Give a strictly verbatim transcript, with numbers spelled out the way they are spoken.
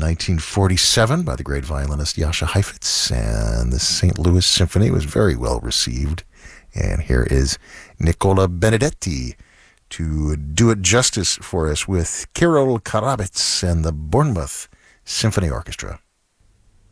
nineteen forty-seven by the great violinist Jascha Heifetz, and the Saint Louis Symphony was very well received. And here is Nicola Benedetti to do it justice for us with Kirill Karabets and the Bournemouth Symphony Orchestra.